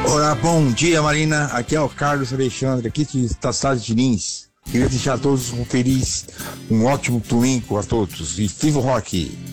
Olá, bom dia, Marina. Aqui é o Carlos Alexandre, aqui de Taçade de Lins. Queria deixar a todos um feliz, um ótimo domingo a todos. E viva o rock!